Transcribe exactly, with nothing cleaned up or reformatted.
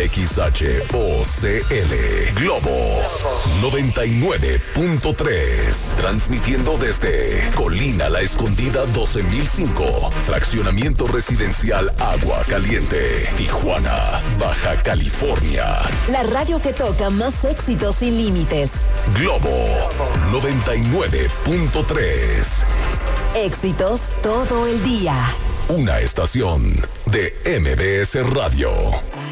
X H O C L Globo noventa y nueve punto tres. Transmitiendo desde Colina La Escondida doce mil cinco. Fraccionamiento residencial Agua Caliente. Tijuana, Baja California. La radio que toca más éxitos sin límites. Globo noventa y nueve punto tres. Éxitos todo el día. Una estación de M B S Radio.